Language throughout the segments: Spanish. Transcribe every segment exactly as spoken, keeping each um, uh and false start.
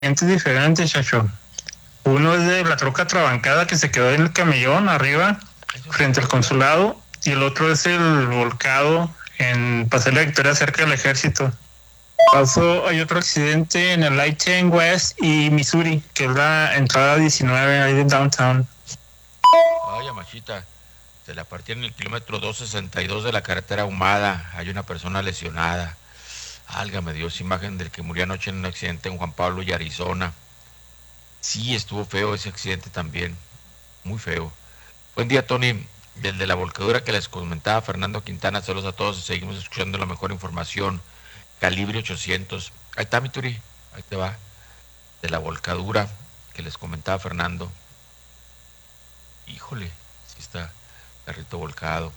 Gente diferente, chacho. Uno es de la troca trabancada que se quedó en el camellón arriba, frente al consulado, y el otro es el volcado en Paseo de la Victoria cerca del ejército. Pasó, hay otro accidente en el I diez West y Missouri, que es la entrada diecinueve ahí de downtown. Ay, Amachita, se la partieron en el kilómetro doscientos sesenta y dos de la carretera Ahumada. Hay una persona lesionada. Álgame Dios, imagen del que murió anoche en un accidente en Juan Pablo y Arizona. Sí, estuvo feo ese accidente también. Muy feo. Buen día, Tony. Del de la volcadura que les comentaba Fernando Quintana. Saludos a todos. Seguimos escuchando la mejor información. Calibre ochocientos. Ahí está, mi Turi. Ahí te va. De la volcadura que les comentaba Fernando. Híjole, sí está carrito volcado.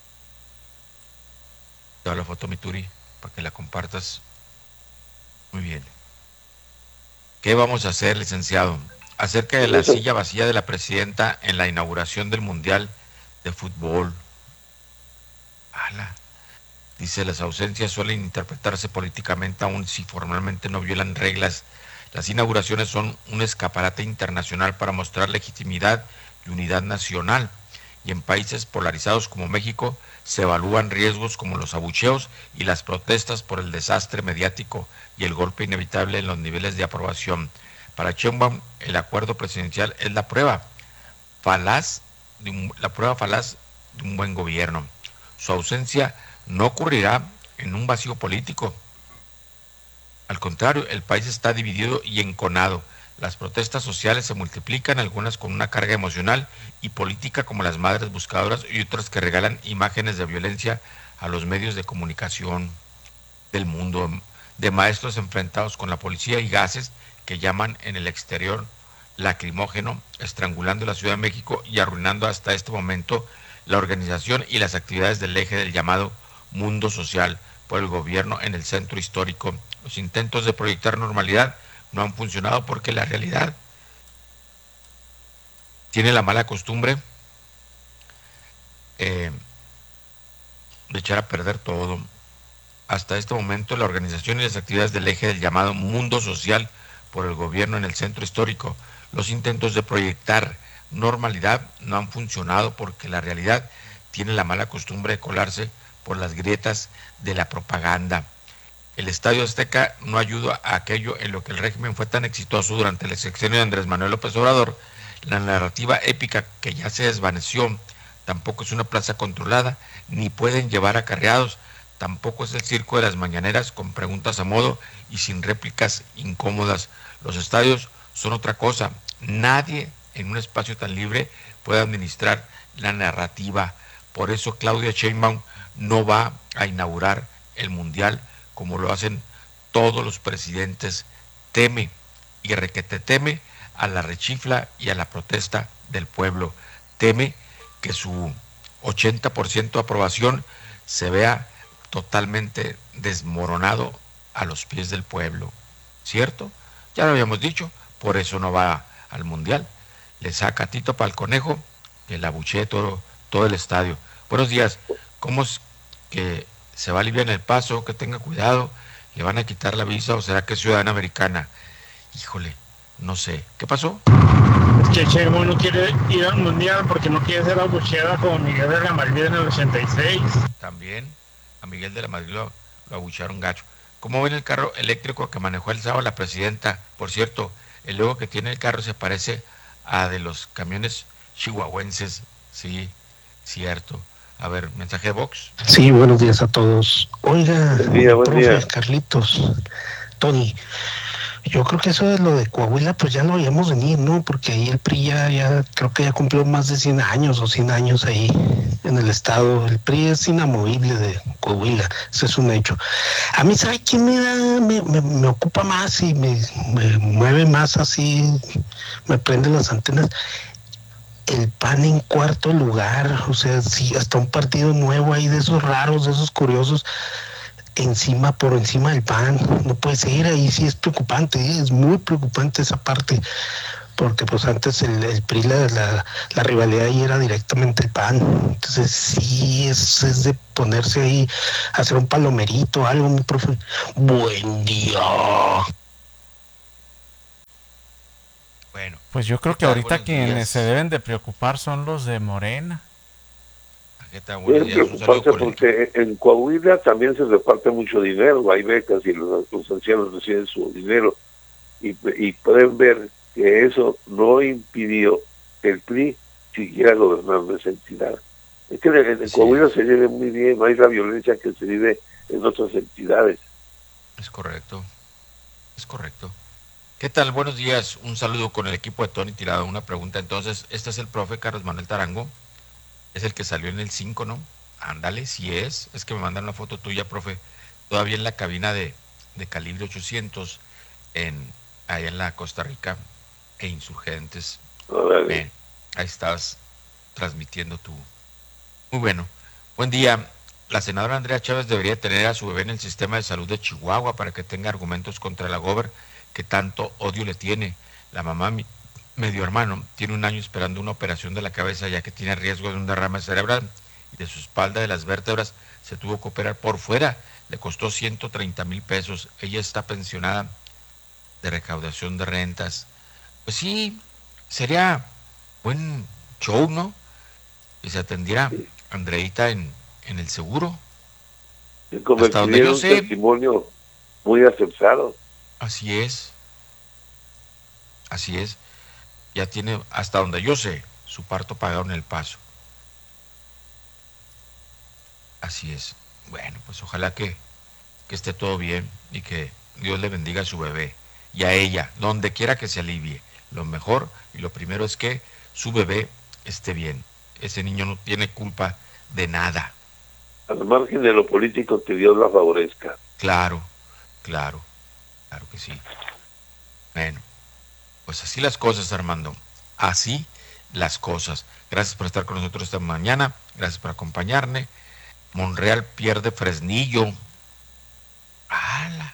Te va la foto, mi Turi, para que la compartas. Muy bien. ¿Qué vamos a hacer, licenciado? Acerca de la silla vacía de la presidenta en la inauguración del Mundial de Fútbol. Ala. Dice, las ausencias suelen interpretarse políticamente aun si formalmente no violan reglas. Las inauguraciones son un escaparate internacional para mostrar legitimidad y unidad nacional. Y en países polarizados como México se evalúan riesgos como los abucheos y las protestas por el desastre mediático y el golpe inevitable en los niveles de aprobación. Para Sheinbaum, el acuerdo presidencial es la prueba falaz de un, la prueba falaz de un buen gobierno. Su ausencia no ocurrirá en un vacío político. Al contrario, el país está dividido y enconado. Las protestas sociales se multiplican, algunas con una carga emocional y política como las madres buscadoras y otras que regalan imágenes de violencia a los medios de comunicación del mundo, de maestros enfrentados con la policía y gases que llaman en el exterior lacrimógeno, estrangulando la Ciudad de México y arruinando hasta este momento la organización y las actividades del eje del llamado mundo social por el gobierno en el centro histórico. Los intentos de proyectar normalidad no han funcionado porque la realidad tiene la mala costumbre eh, de echar a perder todo. Hasta este momento, la organización y las actividades del eje del llamado mundo social por el gobierno en el centro histórico, los intentos de proyectar normalidad no han funcionado porque la realidad tiene la mala costumbre de colarse por las grietas de la propaganda. El Estadio Azteca no ayuda a aquello en lo que el régimen fue tan exitoso durante el sexenio de Andrés Manuel López Obrador. La narrativa épica que ya se desvaneció tampoco es una plaza controlada, ni pueden llevar acarreados. Tampoco es el circo de las mañaneras con preguntas a modo y sin réplicas incómodas. Los estadios son otra cosa. Nadie en un espacio tan libre puede administrar la narrativa. Por eso Claudia Sheinbaum no va a inaugurar el Mundial como lo hacen todos los presidentes. Teme, y requete teme, a la rechifla y a la protesta del pueblo. Teme que su ochenta por ciento de aprobación se vea totalmente desmoronado a los pies del pueblo, ¿cierto? Ya lo habíamos dicho, por eso no va al Mundial. Le saca Tito para el conejo, que la abuchee todo, todo el estadio. Buenos días, ¿cómo es que se va a aliviar el paso? Que tenga cuidado, ¿le van a quitar la visa o será que es ciudadana americana? Híjole, no sé, ¿qué pasó? Es que Sheinbaum no quiere ir al mundial porque no quiere ser abucheada como Miguel de la Madrid en el ochenta y seis. También a Miguel de la Madrid lo, lo abucharon gacho. ¿Cómo ven el carro eléctrico que manejó el sábado la presidenta? Por cierto, el logo que tiene el carro se parece a de los camiones chihuahuenses. Sí, cierto. A ver, mensaje de Vox. Sí, buenos días a todos. Oiga, buen día, buen profe día. Carlitos, Tony, yo creo que eso de lo de Coahuila, pues ya lo habíamos venir, ¿no? Porque ahí el P R I ya, ya creo que ya cumplió más de cien años o cien años ahí en el estado. El P R I es inamovible de Coahuila, eso es un hecho. A mí, ¿sabe quién me da, me, me, me ocupa más y me, me mueve más así, me prende las antenas? El P A N en cuarto lugar, o sea, sí, hasta un partido nuevo ahí de esos raros, de esos curiosos, encima, por encima del P A N, no puede ser, ahí sí es preocupante, ¿eh? Es muy preocupante esa parte, porque pues antes el, el P R I, la, la, la rivalidad ahí era directamente el P A N, entonces sí, es, es de ponerse ahí, hacer un palomerito, algo, mi profe. Buen día. Bueno. Pues yo creo que tal? ahorita Buenos quienes días. se deben de preocupar son los de Morena. ¿Qué tal? Buenos Deben días. Un saludo preocuparse con el equipo. porque en Coahuila también se reparte mucho dinero, hay becas y los, los ancianos reciben su dinero y, y pueden ver que eso no impidió que el P R I siguiera gobernando esa entidad. Es que en, en Coahuila se vive muy bien, no hay la violencia que se vive en otras entidades. Es correcto, es correcto. ¿Qué tal? Buenos días. Un saludo con el equipo de Tony Tirado. Una pregunta entonces. Este es el profe Carlos Manuel Tarango. Es el que salió en el cinco, ¿no? Ándale, si es. Es que me mandan una foto tuya, profe. Todavía en la cabina de, de calibre ochocientos, en, allá en la Costa Rica, e Insurgentes. Eh, ahí estás transmitiendo tú. Muy bueno. Buen día. La senadora Andrea Chávez debería tener a su bebé en el sistema de salud de Chihuahua para que tenga argumentos contra la gober que tanto odio le tiene. La mamá, mi medio hermano, tiene un año esperando una operación de la cabeza ya que tiene riesgo de un derrame cerebral y de su espalda, de las vértebras, se tuvo que operar por fuera. Le costó ciento treinta mil pesos. Ella está pensionada de recaudación de rentas. Pues sí, sería buen show, ¿no? Que se atendiera Andreita en, en el seguro. Se convertiría en un sé, testimonio muy aceptado. Así es. Así es. Ya tiene, hasta donde yo sé, su parto pagado en El Paso. Así es. Bueno, pues ojalá que, que esté todo bien y que Dios le bendiga a su bebé y a ella, donde quiera que se alivie. Lo mejor y lo primero es que su bebé esté bien. Ese niño no tiene culpa de nada. Al margen de lo político, que Dios la favorezca. Claro, claro, claro que sí. Bueno, pues así las cosas, Armando. Así las cosas. Gracias por estar con nosotros esta mañana. Gracias por acompañarme. Monreal pierde Fresnillo. ¡Hala!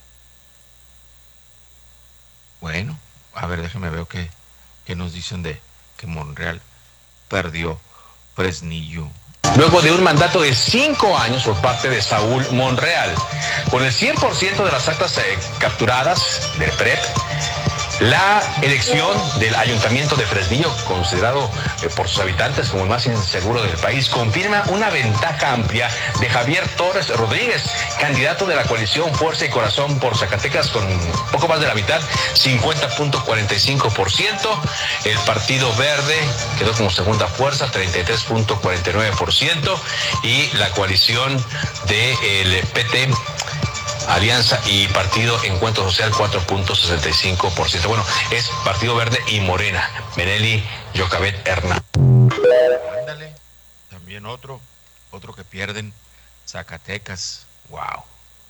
Bueno, a ver, déjenme ver qué, qué nos dicen de que Monreal perdió Fresnillo. Luego de un mandato de cinco años por parte de Saúl Monreal, con el cien por ciento de las actas eh, capturadas del P R E P, la elección del Ayuntamiento de Fresnillo, considerado eh, por sus habitantes como el más inseguro del país, confirma una ventaja amplia de Javier Torres Rodríguez, candidato de la coalición Fuerza y Corazón por Zacatecas, con poco más de la mitad, cincuenta punto cuarenta y cinco por ciento. El Partido Verde quedó como segunda fuerza, treinta y tres punto cuarenta y nueve por ciento. Y la coalición del P T, Alianza y Partido Encuentro Social, cuatro punto sesenta y cinco por ciento. Bueno, es Partido Verde y Morena. Meneli Yocabet Hernández. Ándale, también otro, otro que pierden, Zacatecas. Wow.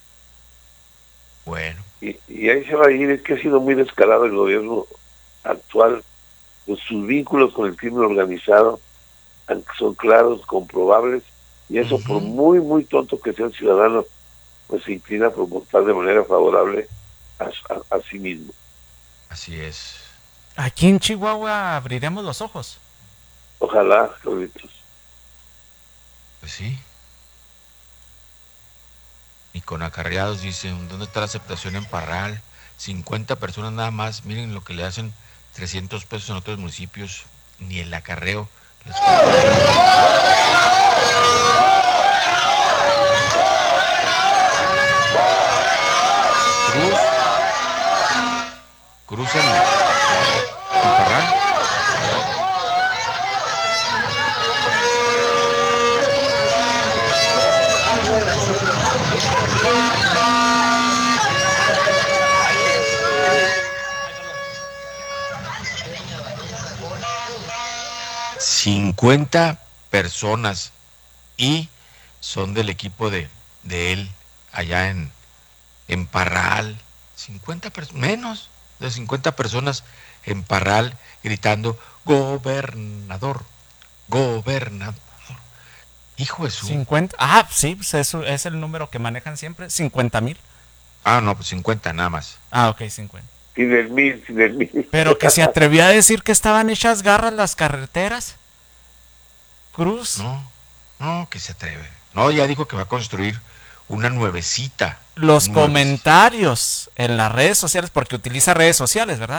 Bueno. Y, y ahí se va a ir, es que ha sido muy descarado el gobierno actual, pues sus vínculos con el crimen organizado son claros, comprobables, y eso uh-huh. por muy, muy tonto que sea el ciudadano, pues se inclina por votar de manera favorable a, a, a sí mismo. Así es. Aquí en Chihuahua abriremos los ojos. Ojalá, Carlitos. Pues sí. Y con acarreados, dicen, ¿dónde está la aceptación en Parral? cincuenta personas nada más, miren lo que le hacen, trescientos pesos en otros municipios, ni el acarreo les Cruz, Cruz en, en Parral. cincuenta personas y son del equipo de, de él allá en, en Parral. cincuenta personas, menos de cincuenta personas en Parral gritando gobernador, gobernador. Hijo de su... cincuenta, ah, sí, pues eso es el número que manejan siempre, cincuenta mil. Ah, no, pues cincuenta nada más. Ah, ok, cincuenta. Sin el mil, sin el mil. Pero que se atrevía a decir que estaban hechas garras las carreteras. Cruz. No, no, que se atreve. No, ya dijo que va a construir una nuevecita. Los nuevecita. comentarios en las redes sociales, porque utiliza redes sociales, ¿verdad?